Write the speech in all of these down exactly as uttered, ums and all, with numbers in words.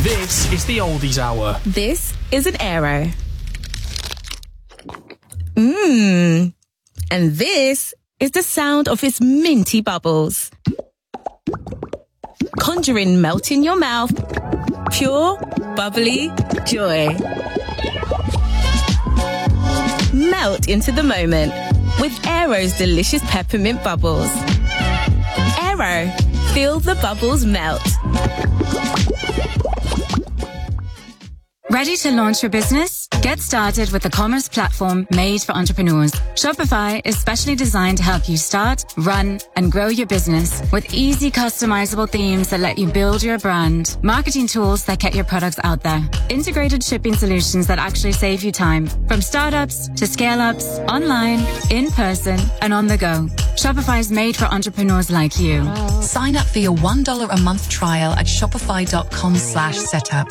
This is the Oldies Hour. This is an Aero. Mmm. And this is the sound of its minty bubbles. Conjuring melt in your mouth. Pure, bubbly joy. Melt into the moment with Aero's delicious peppermint bubbles. Aero, feel the bubbles melt. Ready to launch your business? Get started with the commerce platform made for entrepreneurs. Shopify is specially designed to help you start, run, and grow your business with easy customizable themes that let you build your brand, marketing tools that get your products out there, integrated shipping solutions that actually save you time, from startups to scale-ups, online, in person, and on the go. Shopify is made for entrepreneurs like you. Sign up for your one dollar a month trial at shopify.com slash setup.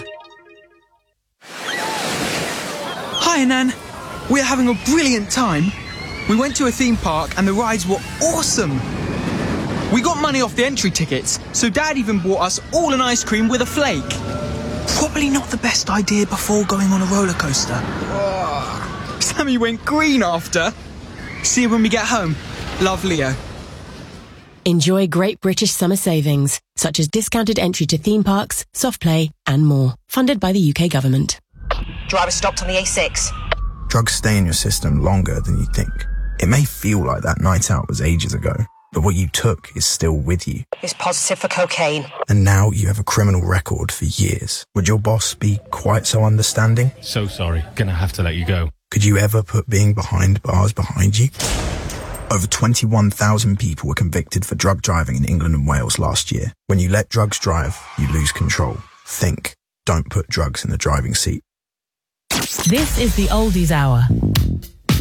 Hi, Nan. We're having a brilliant time. We went to a theme park and the rides were awesome. We got money off the entry tickets, so Dad even bought us all an ice cream with a flake. Probably not the best idea before going on a roller coaster. Oh, Sammy went green after. See you when we get home. Love, Leo. Enjoy great British summer savings, such as discounted entry to theme parks, soft play, and more. Funded by the U K government. Driver stopped on the A six. Drugs stay in your system longer than you think. It may feel like that night out was ages ago, but what you took is still with you. It's positive for cocaine. And now you have a criminal record for years. Would your boss be quite so understanding? So sorry, gonna have to let you go. Could you ever put being behind bars behind you? Over twenty-one thousand people were convicted for drug driving in England and Wales last year. When you let drugs drive, you lose control. Think. Don't put drugs in the driving seat. This is the Oldies Hour